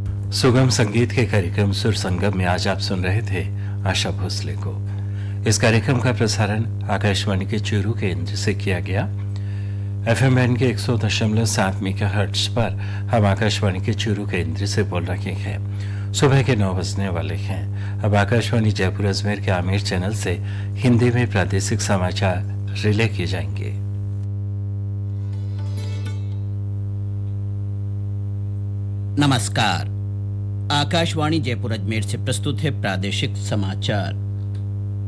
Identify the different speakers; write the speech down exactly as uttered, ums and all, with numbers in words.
Speaker 1: सुगम संगीत के कार्यक्रम सुर संगम में आज आप सुन रहे थे आशा भोसले को। इस कार्यक्रम का प्रसारण आकाशवाणी के चूरू केंद्र से किया गया। एफएम बैंड के एक सौ दशमलव सात मेगाहर्ट्ज पर हम आकाशवाणी के चूरू केंद्र से बोल रहे हैं। सुबह के नौ बजने वाले हैं। अब आकाशवाणी जयपुर अजमेर के आमिर चैनल से हिंदी में प्रादेशिक समाचार रिले किए जाएंगे।
Speaker 2: नमस्कार, आकाशवाणी जयपुर अजमेर से प्रस्तुत है प्रादेशिक समाचार।